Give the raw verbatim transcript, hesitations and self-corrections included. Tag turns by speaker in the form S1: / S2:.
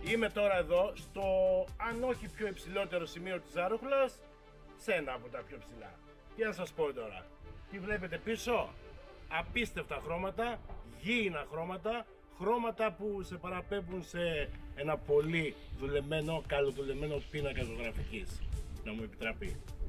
S1: Είμαι τώρα εδώ στο, αν όχι πιο υψηλότερο σημείο της ζάροχλας, σε ένα από τα πιο ψηλά. Τι να σας πω τώρα, τι βλέπετε πίσω? Απίστευτα χρώματα, γήινα χρώματα, χρώματα που σε παραπέμπουν σε ένα πολύ δουλεμένο, καλοδουλεμένο πίνακα ζωγραφικής. Να μου επιτραπεί.